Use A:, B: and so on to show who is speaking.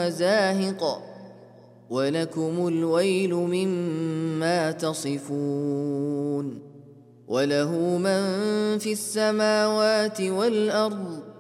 A: وهو زاهق ولكم الويل مما تصفون وله من في السماوات والأرض